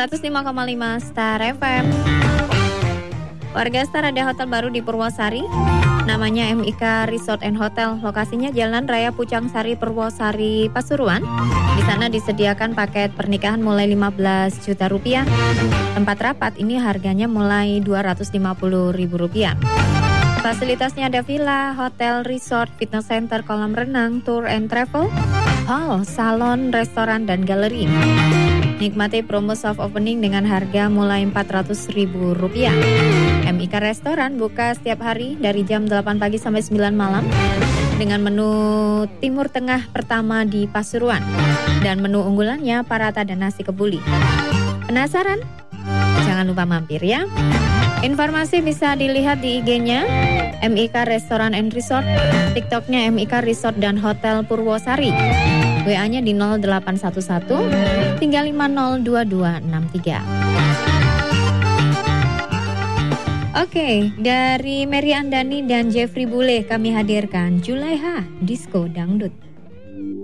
105,5 Star FM. Warga Star, ada hotel baru di Purwosari, namanya MIK Resort and Hotel. Lokasinya Jalan Raya Pucang Sari, Purwosari, Pasuruan. Di sana disediakan paket pernikahan mulai 15 juta rupiah. Tempat rapat ini harganya mulai Rp250.000. Fasilitasnya ada villa, hotel, resort, fitness center, kolam renang, tour and travel, hall, salon, restoran, dan galeri. Nikmati promo soft opening dengan harga mulai Rp400.000. MIK Restoran buka setiap hari dari jam 8 pagi sampai 9 malam dengan menu Timur Tengah pertama di Pasuruan dan menu unggulannya parata dan nasi kebuli. Penasaran? Jangan lupa mampir ya. Informasi bisa dilihat di IG-nya MIK Restoran and Resort, TikTok-nya MIK Resort dan Hotel Purwosari. WA-nya di 0811 350 2263. Oke, dari Mary Andani dan Jeffrey Bule kami hadirkan Julaiha Disco Dangdut.